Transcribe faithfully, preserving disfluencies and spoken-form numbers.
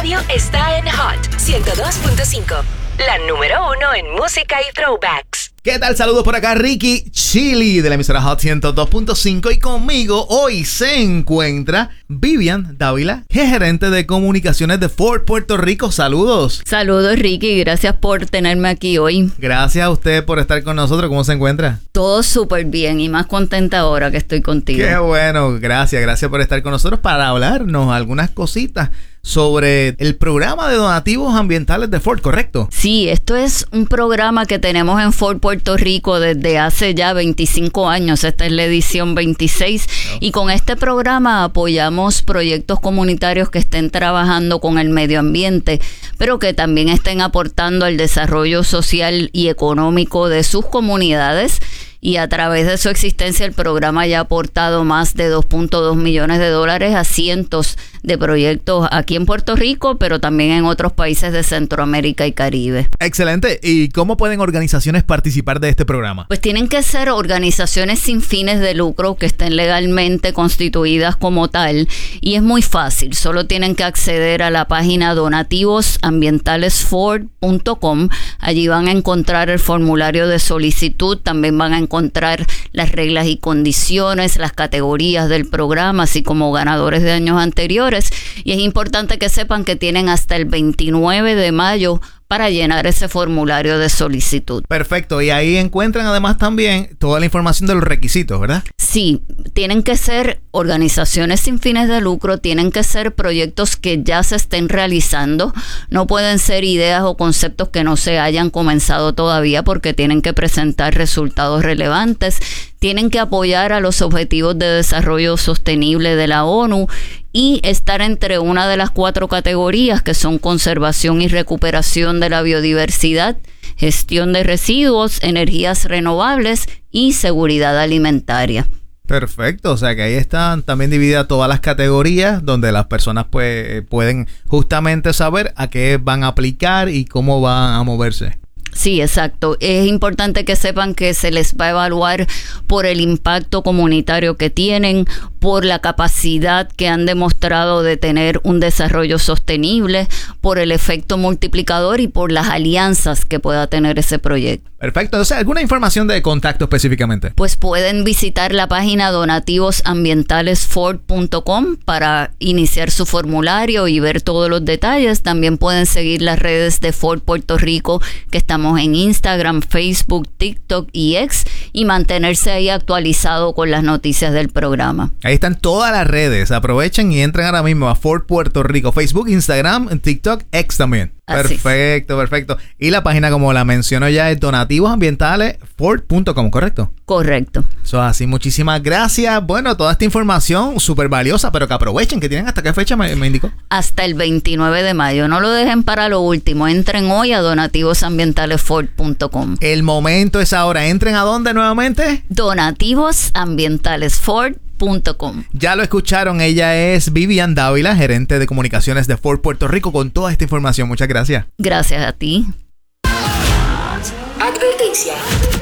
radio está en Hot ciento dos punto cinco, la número uno en música y throwbacks. ¿Qué tal? Saludos por acá, Ricky Chili de la emisora Hot ciento dos punto cinco, y conmigo hoy se encuentra Vivian Dávila, gerente de comunicaciones de Ford Puerto Rico. Saludos. Saludos, Ricky, gracias por tenerme aquí hoy. Gracias a usted por estar con nosotros. ¿Cómo se encuentra? Todo súper bien y más contenta ahora que estoy contigo. Qué bueno, gracias, gracias por estar con nosotros para hablarnos algunas cositas sobre el programa de donativos ambientales de Ford, ¿correcto? Sí, esto es un programa que tenemos en Ford Puerto Rico desde hace ya veinticinco años. Esta es la edición veintiséis. No. Y con este programa apoyamos proyectos comunitarios que estén trabajando con el medio ambiente, pero que también estén aportando al desarrollo social y económico de sus comunidades. Y a través de su existencia, el programa ya ha aportado más de dos punto dos millones de dólares a cientos de proyectos aquí en Puerto Rico, pero también en otros países de Centroamérica y Caribe. Excelente. ¿Y cómo pueden organizaciones participar de este programa? Pues tienen que ser organizaciones sin fines de lucro que estén legalmente constituidas como tal. Y es muy fácil. Solo tienen que acceder a la página donativos ambientales ford punto com. Allí van a encontrar el formulario de solicitud. También van a encontrar las reglas y condiciones, las categorías del programa, así como ganadores de años anteriores. Y es importante que sepan que tienen hasta el veintinueve de mayo para llenar ese formulario de solicitud. Perfecto. Y ahí encuentran además también toda la información de los requisitos, ¿verdad? Sí, tienen que ser organizaciones sin fines de lucro, tienen que ser proyectos que ya se estén realizando, no pueden ser ideas o conceptos que no se hayan comenzado todavía porque tienen que presentar resultados relevantes, tienen que apoyar a los objetivos de desarrollo sostenible de la ONU y estar entre una de las cuatro categorías que son conservación y recuperación de la biodiversidad, gestión de residuos, energías renovables y seguridad alimentaria. Perfecto, o sea que ahí están también divididas todas las categorías donde las personas pues pueden justamente saber a qué van a aplicar y cómo van a moverse. Sí, exacto. Es importante que sepan que se les va a evaluar por el impacto comunitario que tienen, por la capacidad que han demostrado de tener un desarrollo sostenible, por el efecto multiplicador y por las alianzas que pueda tener ese proyecto. Perfecto. O sea, ¿alguna información de contacto específicamente? Pues pueden visitar la página donativos ambientales ford punto com para iniciar su formulario y ver todos los detalles. También pueden seguir las redes de Ford Puerto Rico, que estamos en Instagram, Facebook, TikTok y X, y mantenerse ahí actualizado con las noticias del programa. Ahí están todas las redes. Aprovechen y entren ahora mismo a Ford Puerto Rico, Facebook, Instagram, TikTok, X también. Así. Perfecto, perfecto. Y la página, como la mencionó ya, es donativos ambientales ford punto com, ¿correcto? Correcto. Eso es así. Muchísimas gracias. Bueno, toda esta información súper valiosa, pero que aprovechen, que tienen hasta qué fecha, me, me indicó. Hasta el veintinueve de mayo. No lo dejen para lo último. Entren hoy a donativos ambientales ford punto com. El momento es ahora. ¿Entren a dónde nuevamente? donativos ambientales ford punto com. Ya lo escucharon, ella es Vivian Dávila, gerente de comunicaciones de Ford Puerto Rico, con toda esta información. Muchas gracias. Gracias a ti. Advertencia.